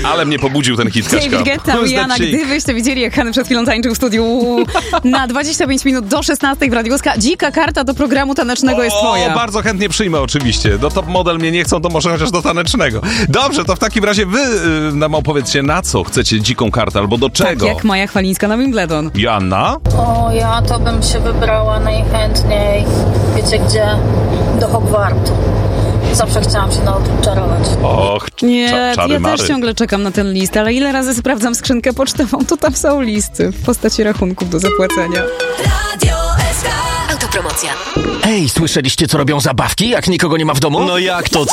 Ale mnie pobudził ten hit, Kaśka. David Guetta, Rihanna, gdybyście widzieli, jak Hany przed chwilą tańczył w studiu na 25 minut do 16 w Radiu SK. Dzika karta do programu tanecznego jest twoja. Bardzo chętnie przyjmę oczywiście. Do top model mnie nie chcą, to może chociaż do tanecznego. Dobrze, to w takim razie wy nam opowiedzcie, na co chcecie dziką kartę, albo do czego. Tak jak Maja Chwalińska na Wimbledon. Joanna? O, ja to bym się wybrała najchętniej, wiecie gdzie? Do Hogwartu. Zawsze chciałam się nauczyć czarować. Och, Nie, czary ja mary. też ciągle czekam na ten list, ale ile razy sprawdzam skrzynkę pocztową, to tam są listy w postaci rachunków do zapłacenia. Radio SK. Autopromocja. Ej, słyszeliście, co robią zabawki, jak nikogo nie ma w domu? No jak to